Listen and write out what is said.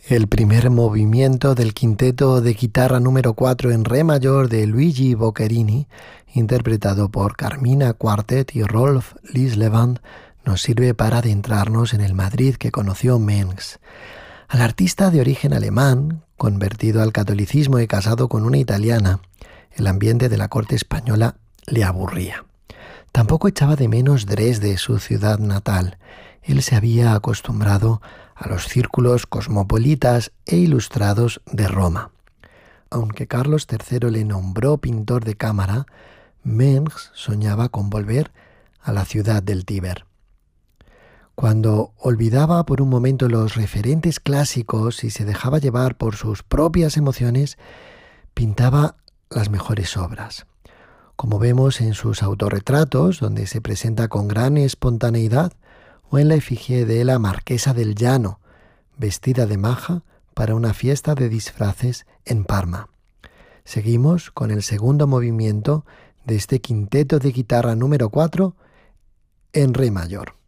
El primer movimiento del quinteto de guitarra número 4 en re mayor de Luigi Boccherini, interpretado por Carmina Quartet y Rolf Lislevand, nos sirve para adentrarnos en el Madrid que conoció Mengs. Al artista de origen alemán, convertido al catolicismo y casado con una italiana, el ambiente de la corte española le aburría. Tampoco echaba de menos Dresde, su ciudad natal. Él se había acostumbrado a los círculos cosmopolitas e ilustrados de Roma. Aunque Carlos III le nombró pintor de cámara, Mengs soñaba con volver a la ciudad del Tíber. Cuando olvidaba por un momento los referentes clásicos y se dejaba llevar por sus propias emociones, pintaba las mejores obras. Como vemos en sus autorretratos, donde se presenta con gran espontaneidad, o en la efigie de la Marquesa del Llano, vestida de maja para una fiesta de disfraces en Parma. Seguimos con el segundo movimiento de este quinteto de guitarra número 4 en re mayor.